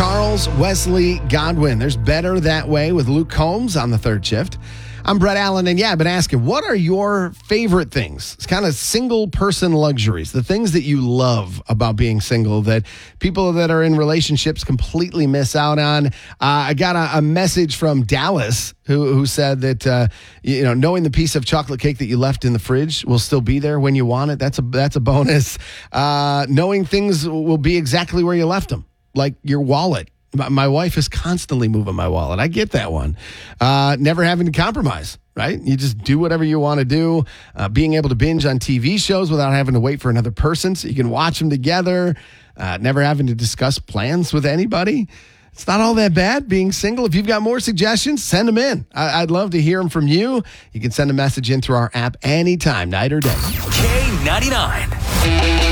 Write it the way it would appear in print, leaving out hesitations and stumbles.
Charles Wesley Godwin. There's Better That Way with Luke Combs on the third shift. I'm Brett Allen, and I've been asking, what are your favorite things? It's kind of single-person luxuries, the things that you love about being single that people that are in relationships completely miss out on. I got a message from Dallas who said that, knowing the piece of chocolate cake that you left in the fridge will still be there when you want it. That's a bonus. Knowing things will be exactly where you left them, like your wallet. My wife is constantly moving my wallet. I get that one. Never having to compromise, right? You just do whatever you want to do. Being able to binge on TV shows without having to wait for another person so you can watch them together. Never having to discuss plans with anybody. It's not all that bad being single. If you've got more suggestions, send them in. I'd love to hear them from you. You can send a message in through our app anytime, night or day. K99.